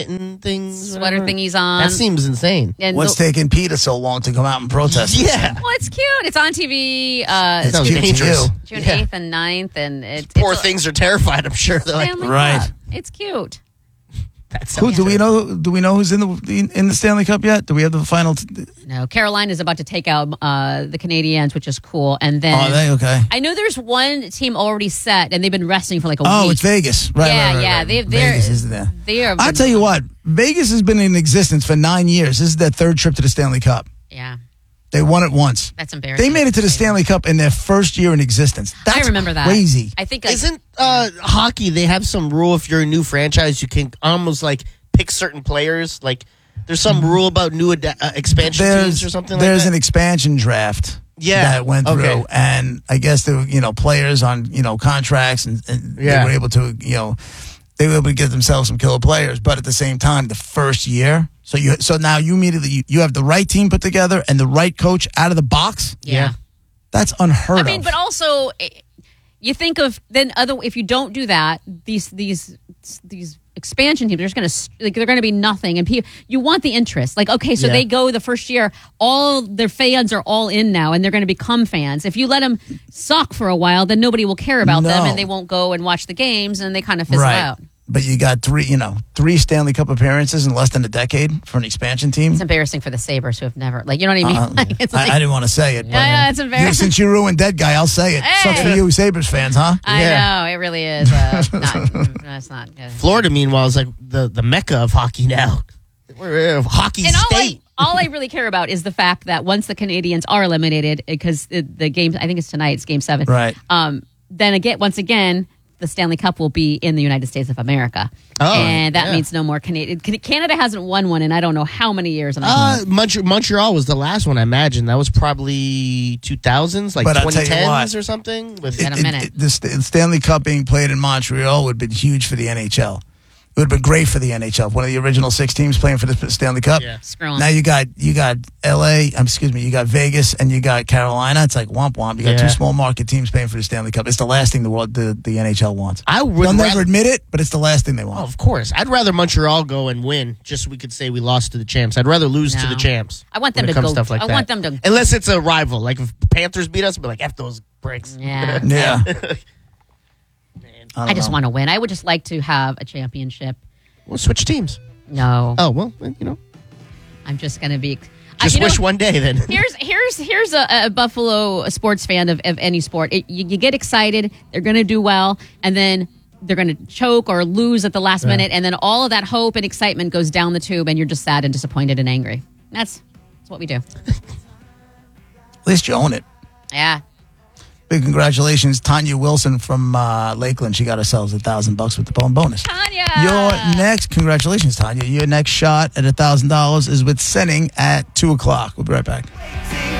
things, sweater whatever. thingies on. That seems insane. And What's taking Peter so long to come out and protest? Yeah. well, it's cute. It's on TV. It's Sounds cute dangerous. to June Yeah. 8th and 9th, and Poor things are terrified. I'm sure they're like, Stanley Right. Cup. It's cute. that Who sounds do we good. know? Do we know who's in the Stanley Cup yet? Do we have the final? No, Carolina is about to take out the Canadiens, which is cool. And then Are they okay? I know there's one team already set, and they've been resting for like a Oh, week. it's Vegas. Right. Yeah, right, yeah, right. they're- Vegas is there. They are. I'll tell you what. Vegas has been in existence for 9 years. This is their third trip to the Stanley Cup. Yeah, They won it once. that's embarrassing. They made it to the Stanley Cup in their first year in existence. That's I remember that. crazy. I think like, Isn't hockey, they have some rule if you're a new franchise, you can almost like pick certain players? Like there's some rule about new expansion teams or something like There's that? an expansion draft. Yeah. That went through, Okay. and I guess there were players on contracts, and Yeah. they were able to they were able to get themselves some killer players. But at the same time, the first year, so now you immediately you have the right team put together and the right coach out of the box. yeah. That's unheard I of. mean, but also you think of then if you don't do that, these expansion teams they're going to be nothing, and you want the interest. Like, okay, so Yeah. they go the first year, all their fans are all in now, and they're going to become fans. If you let them suck for a while, then nobody will care about them, No. and they won't go and watch the games, and they kind of fizzle right. out. But you got three Stanley Cup appearances in less than a decade for an expansion team. It's embarrassing for the Sabres who have never, you know what I mean? Like, it's like, I didn't want to say it. But, Yeah, it's embarrassing. Since you ruined Dead Guy, I'll say it. Hey. Sucks for you Sabres fans, huh? I Yeah. know, it really is. It's not good. Florida, meanwhile, is like the mecca of hockey now. We're a hockey And state. all I really care about is the fact that once the Canadians are eliminated, because the game, I think it's tonight, it's game 7. Right. Then again, once again, the Stanley Cup will be in the United States of America. Oh, and that yeah. means no more Canadian. Canada hasn't won one in I don't know how many years. And Montreal was the last one, I imagine. That was probably 2000s, like But I'll tell you 2010s what. or something. With In a minute. The Stanley Cup being played in Montreal would have been huge for the NHL. It would have been great for the NHL. One of the original 6 teams playing for the Stanley Cup. Yeah. Screw 'em. Now you got you got Vegas and you got Carolina. It's like womp womp. You got Yeah. 2 small market teams playing for the Stanley Cup. It's the last thing the NHL wants. I would They'll rather, never admit it, but it's the last thing they Oh, want. of course. I'd rather Montreal go and win, just so we could say we lost to the champs. I'd rather lose to No. the champs. I want them when it to comes go. Stuff like I that. want them to. Unless it's a rival. Like if Panthers beat us, I'd be like, F those bricks. Yeah. Yeah. I just want to win. I would just like to have a championship. We'll switch teams. No, Oh, well, I'm just going to be. just wish one day then. Here's a Buffalo sports fan of any sport. You get excited, they're going to do well, and then they're going to choke or lose at the last minute, and then all of that hope and excitement goes down the tube, and you're just sad and disappointed and angry. That's what we do. At least you own it. Yeah. Big congratulations, Tanya Wilson from Lakeland. She got herself $1,000 with the bonus. Tanya! Your next, congratulations, Tanya. Your next shot at $1,000 is with Senning at 2:00. We'll be right back.